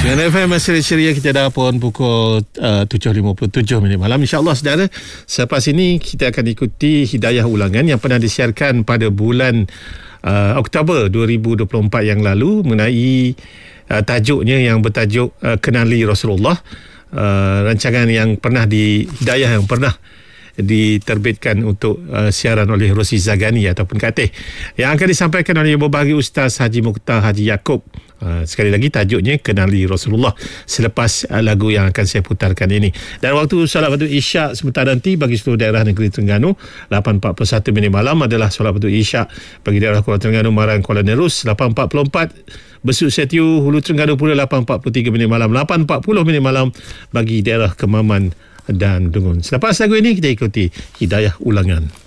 Dengan FM Mesri Ceria, kita dah pun pukul 7.57 minit malam. InsyaAllah saudara, selepas ini kita akan ikuti hidayah ulangan yang pernah disiarkan pada bulan Oktober 2024 yang lalu mengenai tajuknya yang bertajuk Kenali Rasulullah. Rancangan yang pernah hidayah yang pernah diterbitkan untuk siaran oleh Rosi Zagani ataupun Katih, yang akan disampaikan oleh berbahagia Ustaz Haji Mukhtar Haji Yaakob. Sekali lagi tajuknya Kenali Rasulullah, selepas lagu yang akan saya putarkan ini. Dan waktu solat fardu Isyak sebentar nanti bagi seluruh daerah negeri Terengganu 8.41 minit malam adalah solat fardu Isyak bagi daerah Kuala Terengganu, Marang, Kuala Nerus. 8.44 Besut Setiu, Hulu Terengganu pula 8.43 minit malam. 8.40 minit malam bagi daerah Kemaman dan Dungun. Selepas lagu ini kita ikuti hidayah ulangan.